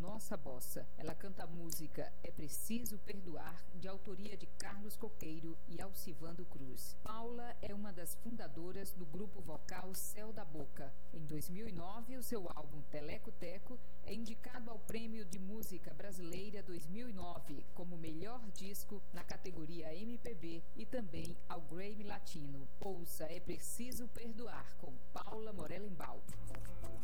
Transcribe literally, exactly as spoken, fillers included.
nossa bossa. Ela canta a música É Preciso Perdoar, de autoria de Carlos Coqueiro e Alcivando Cruz. Paula é uma das fundadoras do grupo vocal Céu da Boca. Em dois mil e nove, o seu álbum Teleco Teco é indicado ao Prêmio de Música Brasileira dois mil e nove como melhor disco na categoria M P B e também ao Grammy Latino. Ouça É Preciso Perdoar, com Paula Morelenbaum.